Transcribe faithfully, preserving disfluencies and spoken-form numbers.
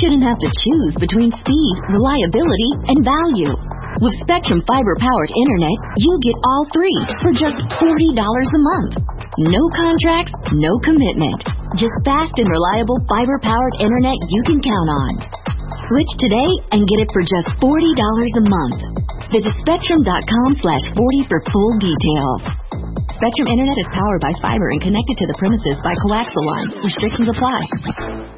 shouldn't have to choose between speed, reliability, and value. With Spectrum fiber-powered internet, you get all three for just forty dollars a month. No contracts, no commitment. Just fast and reliable fiber-powered internet you can count on. Switch today and get it for just forty dollars a month. Visit Spectrum.com slash 40 for full details. Spectrum Internet is powered by fiber and connected to the premises by coaxial lines. Restrictions apply.